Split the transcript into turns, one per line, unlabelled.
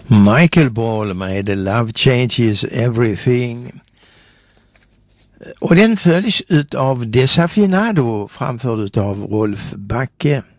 Michael Ball med The Love Changes Everything. Och den följs av Desafinado framförd av Rolf Backe.